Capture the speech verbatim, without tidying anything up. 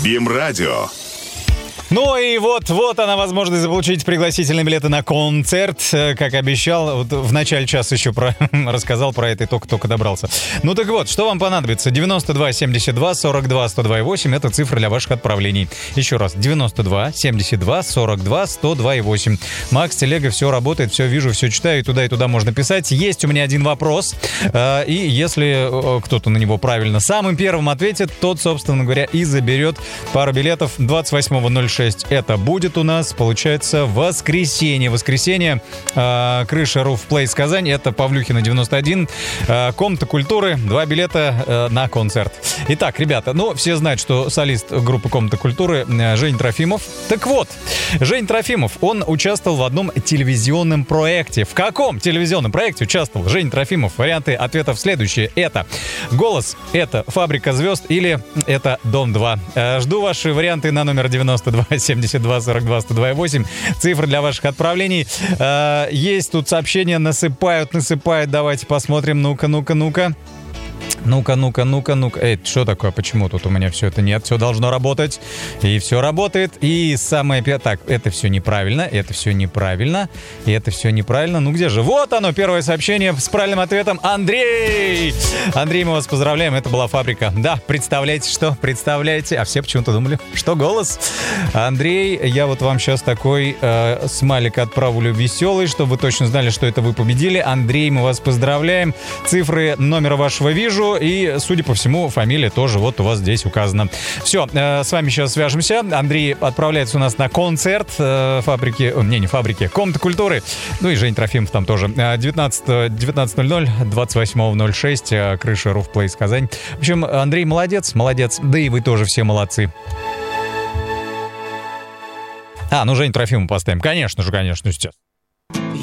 БИМ-радио. Ну и вот, вот она возможность заполучить пригласительные билеты на концерт. Как обещал, вот в начале часа еще про, рассказал про это и только-только добрался. Ну так вот, что вам понадобится? девяносто два семьдесят два сорок два сто два восемь — это цифра для ваших отправлений. Еще раз, девяносто два семьдесят два сорок два сто два восемь. Макс, телега, все работает, все вижу, все читаю, и туда, и туда можно писать. Есть у меня один вопрос, и если кто-то на него правильно самым первым ответит, тот, собственно говоря, и заберет пару билетов. Двадцать восьмого ноль шесть это будет у нас, получается, воскресенье. Воскресенье. Э, крыша Roof Place Казань. Это Павлюхина девяносто один. Э, Комната культуры. Два билета э, на концерт. Итак, ребята, ну, все знают, что солист группы Комната культуры э, Женя Трофимов. Так вот, Женя Трофимов, он участвовал в одном телевизионном проекте. В каком телевизионном проекте участвовал Женя Трофимов? Варианты ответов следующие. Это «Голос», это «Фабрика звезд» или это «Дом-два». Э, жду ваши варианты на номер девяносто два семьдесят два сорок два сто два восемь. Цифры для ваших отправлений. Э, есть тут сообщения, насыпают, насыпают. Давайте посмотрим. Ну-ка, ну-ка, ну-ка. Ну-ка, ну-ка, ну-ка, ну-ка. Эй, что такое? Почему тут у меня все это нет? Все должно работать. И все работает. И самое первое... Так, это все неправильно, это все неправильно, и это все неправильно. Ну где же? Вот оно, первое сообщение с правильным ответом. Андрей! Андрей, мы вас поздравляем. Это была «Фабрика». Да, представляете, что? Представляете? А все почему-то думали, что «Голос». Андрей, я вот вам сейчас такой э, смайлик отправлю веселый, чтобы вы точно знали, что это вы победили. Андрей, мы вас поздравляем. Цифры номера вашего вижу. И, судя по всему, фамилия тоже вот у вас здесь указана. Все, э, с вами сейчас свяжемся. Андрей отправляется у нас на концерт э, фабрики... О, не, не фабрики. Комната культуры. Ну и Женя Трофимов там тоже. девятнадцатого ноль ноль, двадцать восьмого ноль шесть. Э, крыша Roof Place Казань. В общем, Андрей молодец, молодец. Да и вы тоже все молодцы. А, ну Женя Трофимова поставим. Конечно же, конечно, сейчас.